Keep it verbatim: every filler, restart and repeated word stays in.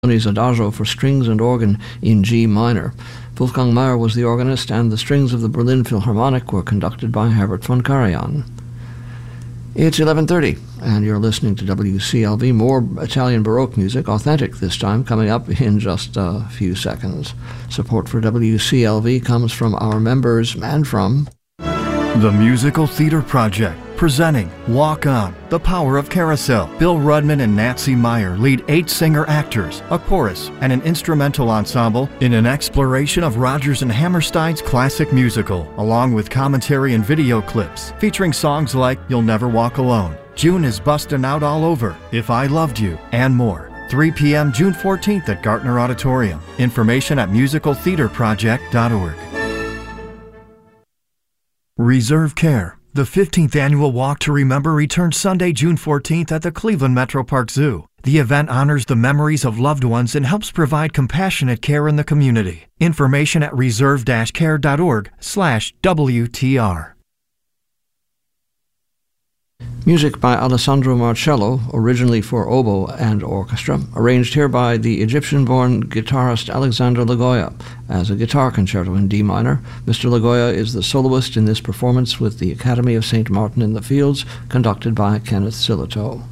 Adagio for strings and organ in G minor. Wolfgang Mayer was the organist, and the strings of the Berlin Philharmonic were conducted by Herbert von Karajan. It's eleven thirty, and you're listening to W C L V. More Italian Baroque music, authentic this time, coming up in just a few seconds. Support for W C L V comes from our members and from the Musical Theater Project, presenting Walk On, The Power of Carousel. Bill Rudman and Nancy Meyer lead eight singer-actors, a chorus, and an instrumental ensemble in an exploration of Rodgers and Hammerstein's classic musical, along with commentary and video clips featuring songs like You'll Never Walk Alone, June is Bustin' Out All Over, If I Loved You, and more. three p.m. June fourteenth at Gartner Auditorium. Information at musical theater project dot org. Reserve Care. The fifteenth Annual Walk to Remember returns Sunday, June fourteenth at the Cleveland Metro Park Zoo. The event honors the memories of loved ones and helps provide compassionate care in the community. Information at reserve care dot org slash W T R. Music by Alessandro Marcello, originally for oboe and orchestra, arranged here by the Egyptian-born guitarist Alexander Lagoya as a guitar concerto in D minor. Mister Lagoya is the soloist in this performance with the Academy of Saint Martin in the Fields, conducted by Kenneth Silito.